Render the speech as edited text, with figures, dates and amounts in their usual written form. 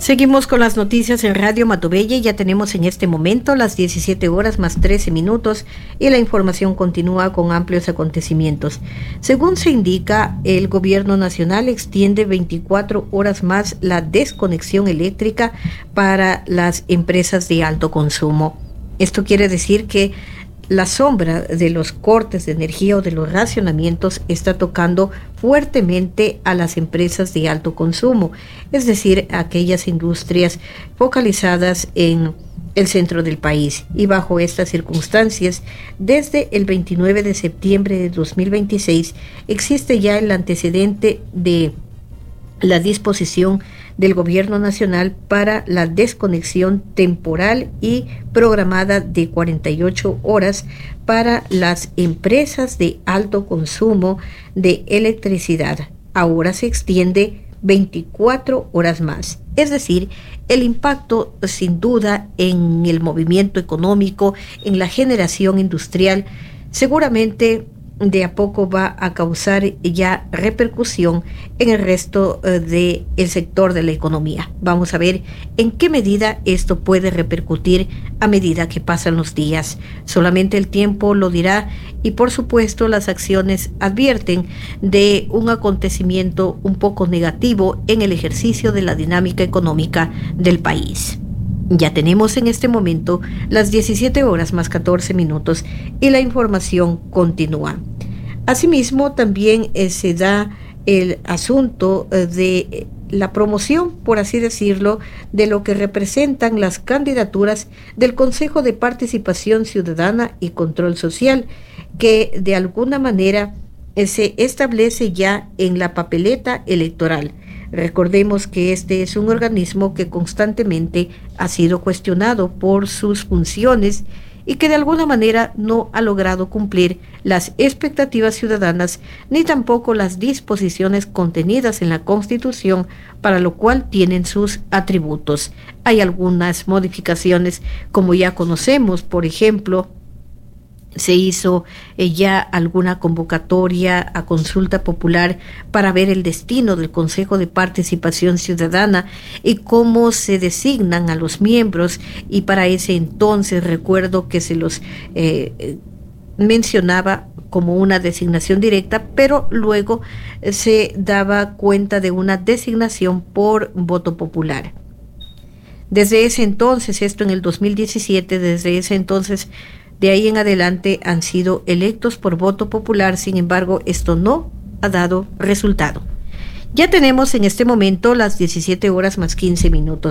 Seguimos con las noticias en Radio Matobelle. Ya tenemos en este momento las 17 horas más 13 minutos y la información continúa con amplios acontecimientos. Según se indica, el gobierno nacional extiende 24 horas más la desconexión eléctrica para las empresas de alto consumo. Esto quiere decir que la sombra de los cortes de energía o de los racionamientos está tocando fuertemente a las empresas de alto consumo, es decir, aquellas industrias focalizadas en el centro del país. Y bajo estas circunstancias, desde el 29 de septiembre de 2026 existe ya el antecedente de la disposición del Gobierno Nacional para la desconexión temporal y programada de 48 horas para las empresas de alto consumo de electricidad. Ahora se extiende 24 horas más. Es decir, el impacto sin duda en el movimiento económico, en la generación industrial, seguramente de a poco va a causar ya repercusión en el resto del sector de la economía. Vamos a ver en qué medida esto puede repercutir a medida que pasan los días. Solamente el tiempo lo dirá y por supuesto las acciones advierten de un acontecimiento un poco negativo en el ejercicio de la dinámica económica del país. Ya tenemos en este momento las 17 horas más 14 minutos y la información continúa. Asimismo, también se da el asunto de la promoción, por así decirlo, de lo que representan las candidaturas del Consejo de Participación Ciudadana y Control Social, que de alguna manera se establece ya en la papeleta electoral. Recordemos que este es un organismo que constantemente ha sido cuestionado por sus funciones y que de alguna manera no ha logrado cumplir las expectativas ciudadanas ni tampoco las disposiciones contenidas en la Constitución, para lo cual tienen sus atributos. Hay algunas modificaciones, como ya conocemos, por ejemplo, se hizo ya alguna convocatoria a consulta popular para ver el destino del Consejo de Participación Ciudadana y cómo se designan a los miembros, y para ese entonces recuerdo que se los mencionaba como una designación directa, pero luego se daba cuenta de una designación por voto popular. Desde ese entonces, esto en el 2017, desde ese entonces, de ahí en adelante han sido electos por voto popular. Sin embargo, esto no ha dado resultado. Ya tenemos en este momento las 17 horas más 15 minutos.